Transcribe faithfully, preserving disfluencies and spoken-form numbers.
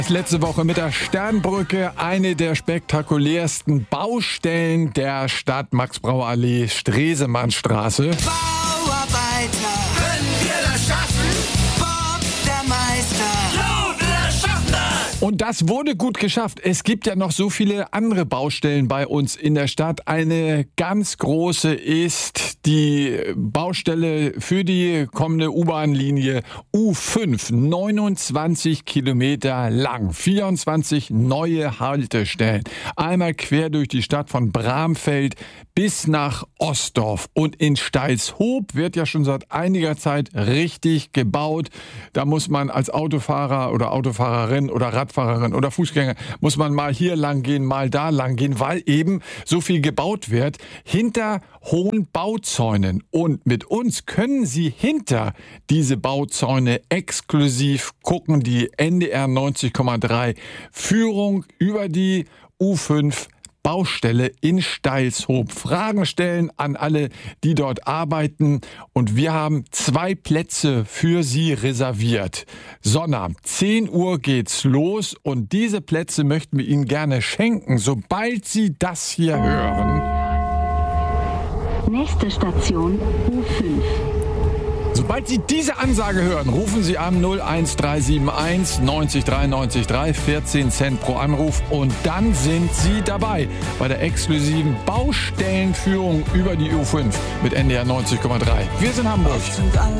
Letzte Woche mit der Sternbrücke, eine der spektakulärsten Baustellen der Stadt, Max-Brauer-Allee, Stresemannstraße. Bauarbeiter, können wir das schaffen? Bob, der Meister, Jo, wir schaffen das! Und das wurde gut geschafft. Es gibt ja noch so viele andere Baustellen bei uns in der Stadt. Eine ganz große ist die Baustelle für die kommende U-Bahn-Linie U fünf, neunundzwanzig Kilometer lang, vierundzwanzig neue Haltestellen. Einmal quer durch die Stadt von Bramfeld bis nach Ostdorf. Und in Steilshoop wird ja schon seit einiger Zeit richtig gebaut. Da muss man als Autofahrer oder Autofahrerin oder Radfahrerin oder Fußgänger, muss man mal hier lang gehen, mal da lang gehen, weil eben so viel gebaut wird hinter hohen Bauzäunen. Und mit uns können Sie hinter diese Bauzäune exklusiv gucken, die N D R neunzig Komma drei Führung über die U fünf Baustelle in Steilshoop. Fragen stellen an alle, die dort arbeiten. Und wir haben zwei Plätze für Sie reserviert. Sonnabend, zehn Uhr geht's los. Und diese Plätze möchten wir Ihnen gerne schenken, sobald Sie das hier hören. Nächste Station U fünf. Sobald Sie diese Ansage hören, rufen Sie an null eins drei sieben eins neunzig drei neunzig drei, vierzehn Cent pro Anruf und dann sind Sie dabei bei der exklusiven Baustellenführung über die U fünf mit N D R neunzig Komma drei. Wir sind Hamburg.